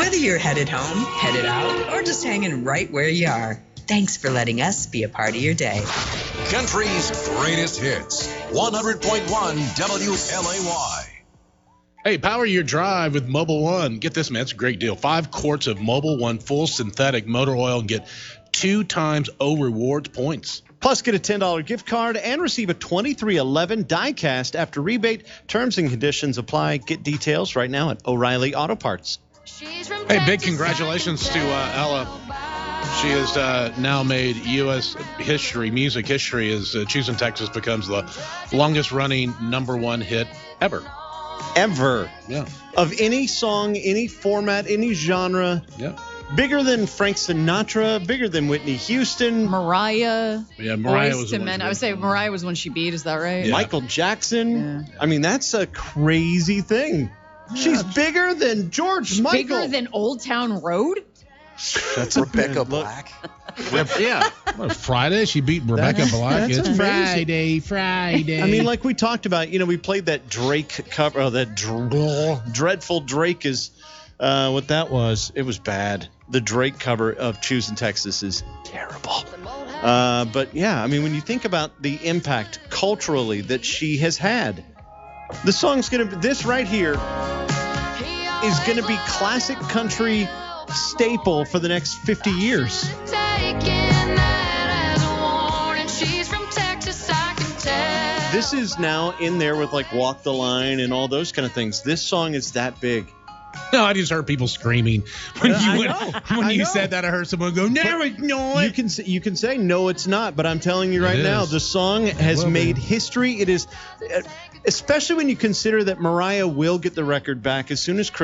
Whether you're headed home, headed out, or just hanging right where you are, thanks for letting us be a part of your day. Country's greatest hits. 100.1 WLAY. Hey, power your drive with Mobil 1. Get this, man. It's a great deal. 5 quarts of Mobil 1 full synthetic motor oil and get 2 times O rewards points. Plus, get a $10 gift card and receive a 2311 die-cast after rebate. Terms and conditions apply. Get details right now at O'Reilly Auto Parts. Hey, big congratulations to Ella. She has now made U.S. history, music history, as Choosing Texas becomes the longest-running #1 hit ever. Ever. Yeah. Of any song, any format, any genre. Yeah. Bigger than Frank Sinatra, bigger than Whitney Houston. Mariah. Yeah, Mariah Boyz was II the one. Men. I would say Mariah was one she beat. Is that right? Yeah. Michael Jackson. Yeah. I mean, that's a crazy thing. She's bigger than George Michael. Bigger than Old Town Road? That's Rebecca Black. Yeah. What, Friday, she beat Rebecca Black. That's It's amazing. Friday. I mean, like we talked about, we played that Drake cover. Oh, that Dreadful Drake is what that was. It was bad. The Drake cover of Choosing Texas is terrible. But yeah, I mean, when you think about the impact culturally that she has had, the song's going to be, this right here is going to be classic country staple for the next 50 years. This is now in there with like Walk the Line and all those kind of things. This song is that big. No, I just heard people screaming when I you know. said that. I heard someone go, "No, it's not." You can say no, it's not, but I'm telling you right It now, is. the song has made history. It is, especially when you consider that Mariah will get the record back as soon as